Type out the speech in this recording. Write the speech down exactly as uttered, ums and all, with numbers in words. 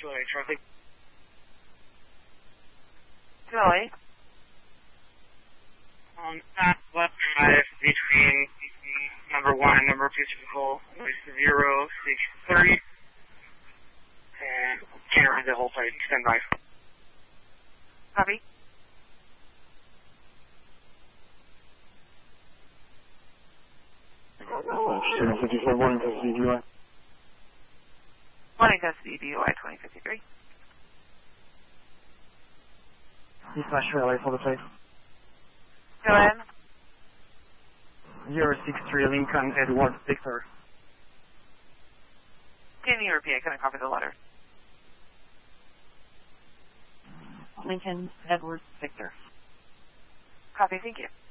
two eight traffic. two oh eight. On that left drive between number one and number two vehicle is zero six three. And can't read the whole site. Stand by. Copy. Student fifty-four, morning to C D U I. Morning to C D U I twenty fifty-three. Dispatch relay for the place. Go ahead. zero six three Lincoln Edward Victor. Can you repeat? I couldn't copy the letter. Lincoln Edward Victor. Copy, thank you.